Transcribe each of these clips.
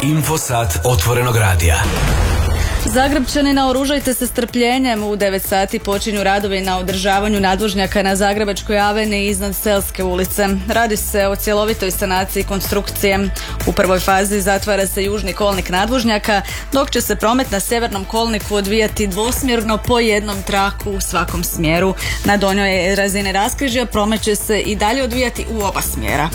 Infosat otvorenog radija. Zagrebčani, naoružajte se strpljenjem. U 9 sati počinju radovi na održavanju nadvožnjaka na Zagrebačkoj aveniji iznad Selske ulice. Radi se o cjelovitoj sanaciji konstrukcije. U prvoj fazi zatvara se južni kolnik nadvožnjaka, dok će se promet na sjevernom kolniku odvijati dvosmjerno po jednom traku u svakom smjeru. Na donjoj razini raskrižja promet će se i dalje odvijati u oba smjera.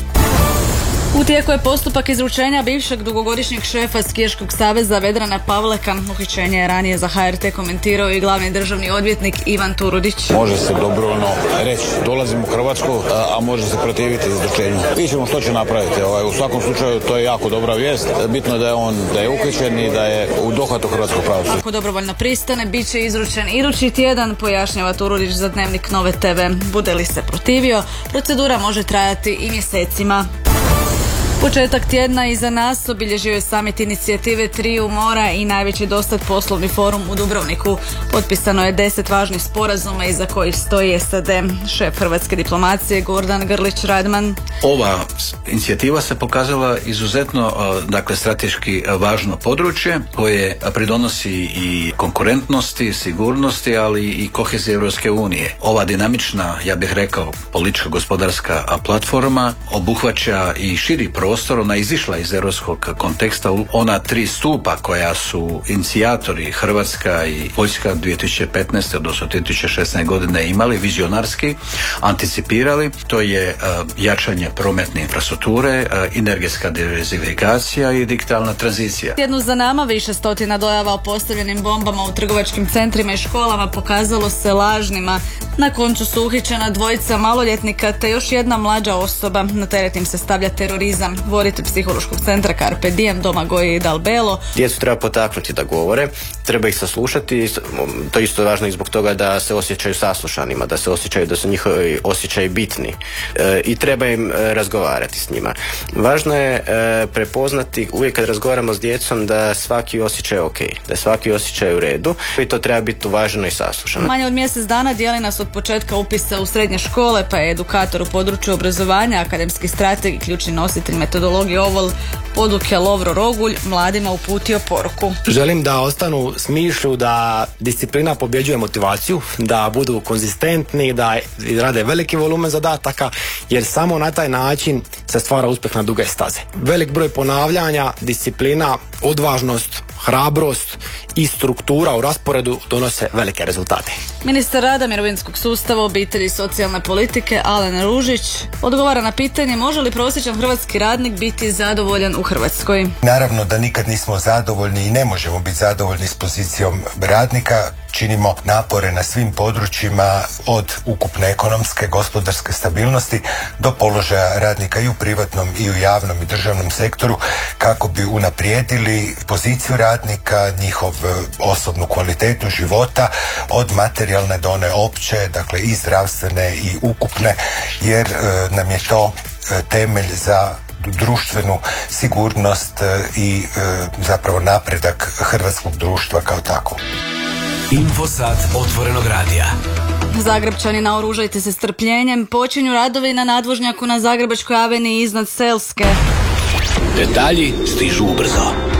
U tijeku je postupak izručenja bivšeg dugogodišnjeg šefa Skijaškog saveza Vedrana Pavleka. Uhićenje je ranije za HRT komentirao i glavni državni odvjetnik Ivan Turudić. Može se dobrovoljno reći dolazim u Hrvatsku, a može se protiviti izručenju. Vidjet ćemo što će napraviti. U svakom slučaju to je jako dobra vijest. Bitno je da je uhićen i da je u dohvatu hrvatskog pravosuđa. Ako dobrovoljno pristane, bit će izručen idući tjedan, pojašnjava Turudić za Dnevnik Nove TV. Bude li se protivio, procedura može trajati i mjesecima. Početak tjedna iza nas obilježio je summit inicijative Triju mora i najveći dosad poslovni forum u Dubrovniku. Potpisano je 10 važnih sporazuma iza kojih stoji SAD. Šef hrvatske diplomacije Gordan Grlić Radman. Ova inicijativa se pokazala izuzetno strateški važno područje koje pridonosi i konkurentnosti, sigurnosti, ali i koheziji Europske unije. Ova dinamična, ja bih rekao, političko-gospodarska platforma obuhvaća i širi prostor. Ona izišla iz europskog konteksta. Ona 3 stupa koja su inicijatori Hrvatska i Poljska 2015. odnosno 2016. godine imali, vizionarski anticipirali. To je jačanje prometne infrastrukture, energetska diversifikacija i digitalna tranzicija. Jednu za nama više stotina dojava o postavljenim bombama u trgovačkim centrima i školama pokazalo se lažnima. Na koncu su uhićena 2 maloljetnika te još jedna mlađa osoba. Na teret im se stavlja terorizam. Voditelj psihološkog centra Carpe Diem Domagoj Dalbelo. Djecu treba potaknuti da govore, treba ih saslušati, to isto je važno i zbog toga da se osjećaju saslušanima, da se osjećaju da su njihovi osjećaji bitni i treba im razgovarati s njima. Važno je prepoznati uvijek kad razgovaramo s djecom da svaki osjećaj je ok, da svaki osjećaj je u redu i to treba biti uvaženo i saslušano. Manje od mjesec dana dijeli nas od početka upisa u srednje škole, pa je edukator u području obrazovanja, akademski strateg i ključni nositelj metodologije OVOL poduke Lovro Rogulj mladima uputio poruku. Želim da ostanu s mišlju da disciplina pobjeđuje motivaciju, da budu konzistentni, da rade veliki volumen zadataka, jer samo na taj način se stvara uspjeh na duge staze. Velik broj ponavljanja, disciplina, odvažnost, hrabrost i struktura u rasporedu donose velike rezultate. Ministar rada, mirovinskog sustava, obitelji i socijalne politike Alen Ružić odgovara na pitanje može li prosječan hrvatski radnik biti zadovoljan u Hrvatskoj. Naravno da nikad nismo zadovoljni i ne možemo biti zadovoljni s pozicijom radnika. Činimo napore na svim područjima od ukupne ekonomske, gospodarske stabilnosti do položaja radnika i u privatnom i u javnom i državnom sektoru kako bi unaprijedili poziciju radnika, njihov osobnu kvalitetu života od materijalne do one opće, dakle i zdravstvene i ukupne, jer nam je to temelj za društvenu sigurnost i zapravo napredak hrvatskog društva kao tako. Infosat otvorenog radija. Zagrebčani, naoružajte se strpljenjem. Počinju radovi na nadvožnjaku na Zagrebačkoj aveniji iznad Selske. Detalji stižu ubrzo.